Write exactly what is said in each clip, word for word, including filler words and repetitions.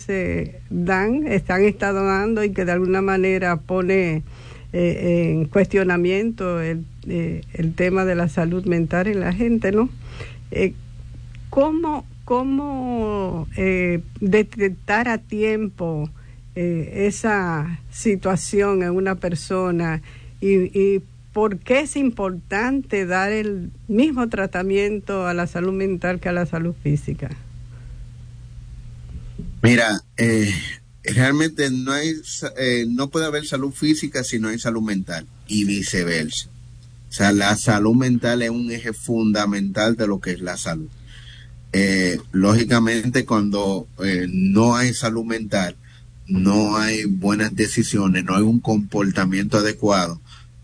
se dan, están estado dando y que de alguna manera pone eh, en cuestionamiento el, eh, el tema de la salud mental en la gente, ¿no? Eh, ¿Cómo, cómo eh, detectar a tiempo eh, esa situación en una persona y, y por qué es importante dar el mismo tratamiento a la salud mental que a la salud física? Mira, eh, realmente no hay, eh, no puede haber salud física si no hay salud mental y viceversa. O sea, la salud mental es un eje fundamental de lo que es la salud. Eh, lógicamente, cuando eh, no hay salud mental, no hay buenas decisiones, no hay un comportamiento adecuado,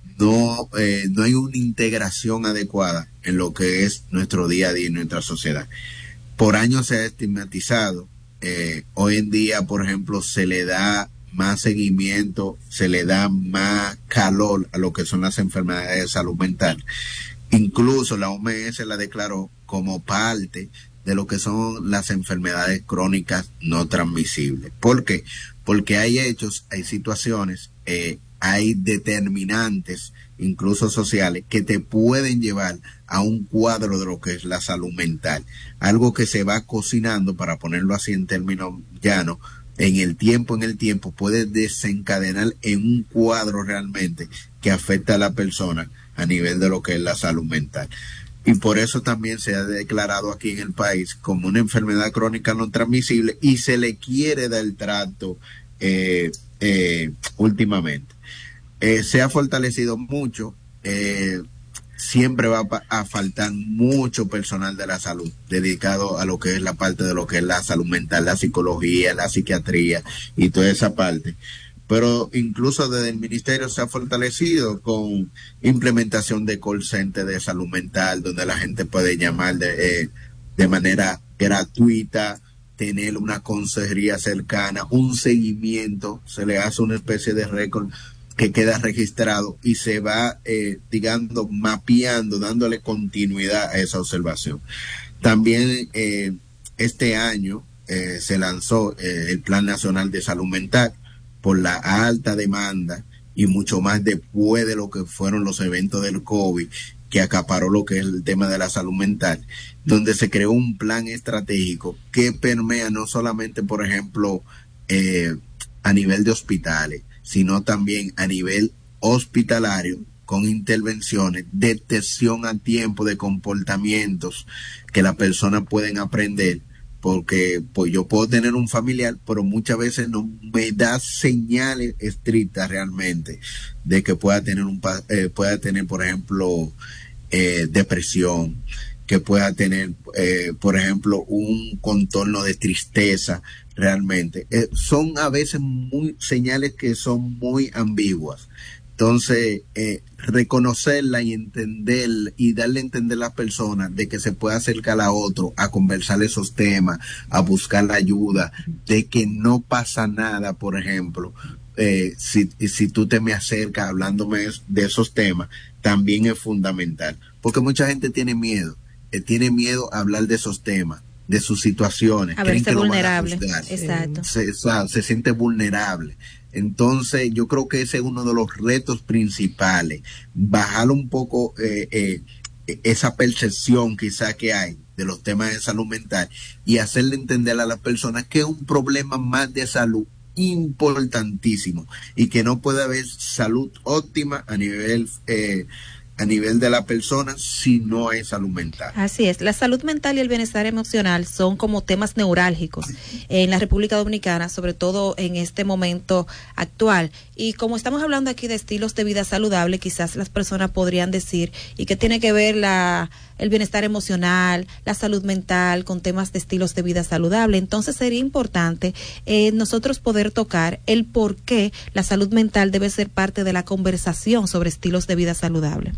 no, eh, no hay una integración adecuada en lo que es nuestro día a día y nuestra sociedad. Por años se ha estigmatizado. Eh, hoy en día, por ejemplo, se le da más seguimiento, se le da más calor a lo que son las enfermedades de salud mental. Incluso la O M S la declaró como parte de lo que son las enfermedades crónicas no transmisibles. ¿Por qué? Porque hay hechos, hay situaciones, eh, hay determinantes, incluso sociales, que te pueden llevar a un cuadro de lo que es la salud mental. Algo que se va cocinando, para ponerlo así en términos llanos, en el tiempo, en el tiempo, puede desencadenar en un cuadro realmente que afecta a la persona a nivel de lo que es la salud mental. Y por eso también se ha declarado aquí en el país como una enfermedad crónica no transmisible y se le quiere dar el trato eh, eh, últimamente. Eh, se ha fortalecido mucho, eh, siempre va a faltar mucho personal de la salud dedicado a lo que es la parte de lo que es la salud mental, la psicología, la psiquiatría y toda esa parte. Pero incluso desde el ministerio se ha fortalecido con implementación de call center de salud mental, donde la gente puede llamar de, eh, de manera gratuita, tener una consejería cercana, un seguimiento, se le hace una especie de récord que queda registrado y se va, eh, digamos, mapeando, dándole continuidad a esa observación. También eh, este año eh, se lanzó eh, el Plan Nacional de Salud Mental por la alta demanda y mucho más después de lo que fueron los eventos del COVID, que acaparó lo que es el tema de la salud mental, donde se creó un plan estratégico que permea no solamente, por ejemplo, eh, a nivel de hospitales, sino también a nivel hospitalario, con intervenciones, detección a tiempo de comportamientos que las personas pueden aprender, porque pues yo puedo tener un familiar, pero muchas veces no me da señales estrictas realmente de que pueda tener un eh, pueda tener, por ejemplo, eh, depresión, que pueda tener, eh, por ejemplo, un contorno de tristeza. Realmente eh, son a veces muy señales que son muy ambiguas. Entonces, eh, reconocerla y entender y darle a entender a las personas de que se puede acercar a otro, a conversar esos temas, a buscar la ayuda, de que no pasa nada, por ejemplo, eh, si, si tú te me acercas hablándome de esos temas, también es fundamental. Porque mucha gente tiene miedo, eh, tiene miedo a hablar de esos temas, de sus situaciones, a creen verse que vulnerable. Lo van a juzgar. Exacto. Se, o sea, se siente vulnerable. Entonces, yo creo que ese es uno de los retos principales, bajar un poco eh, eh, esa percepción quizá que hay de los temas de salud mental y hacerle entender a las personas que es un problema más de salud importantísimo y que no puede haber salud óptima a nivel eh, a nivel de la persona si no hay salud mental. Así es, la salud mental y el bienestar emocional son como temas neurálgicos en la República Dominicana, sobre todo en este momento actual. Y como estamos hablando aquí de estilos de vida saludable, quizás las personas podrían decir, ¿y qué tiene que ver la el bienestar emocional, la salud mental con temas de estilos de vida saludable? Entonces sería importante eh, nosotros poder tocar el por qué la salud mental debe ser parte de la conversación sobre estilos de vida saludable.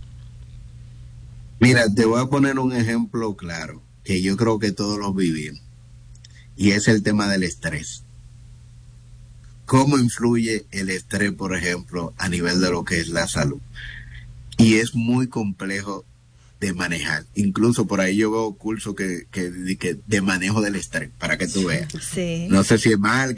Mira, te voy a poner un ejemplo claro, que yo creo que todos los vivimos, y es el tema del estrés. ¿Cómo influye el estrés, por ejemplo, a nivel de lo que es la salud? Y es muy complejo de manejar. Incluso por ahí yo veo cursos que, que, que de manejo del estrés, para que tú veas. Sí. No sé si es mal